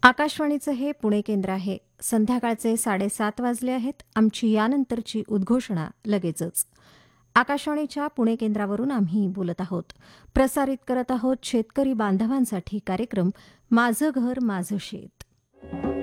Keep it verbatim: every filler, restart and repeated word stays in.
आकाशवाणीचं हे पुणे केंद्र आहे. संध्याकाळचे साडेसात वाजले आहेत. आमची यानंतरची उद्घोषणा लगेचच. आकाशवाणीच्या पुणे केंद्रावरून आम्ही बोलत आहोत. प्रसारित करत आहोत शेतकरी बांधवांसाठी कार्यक्रम माझं घर माझं शेत.